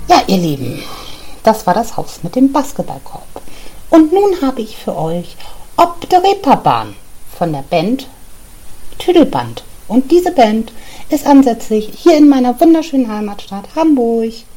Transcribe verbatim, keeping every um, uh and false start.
Ja, ihr Lieben, das war das Haus mit dem Basketballkorb. Und nun habe ich für euch Op de Reeperbahn von der Band Tüdelband. Und diese Band ist ansässig hier in meiner wunderschönen Heimatstadt Hamburg.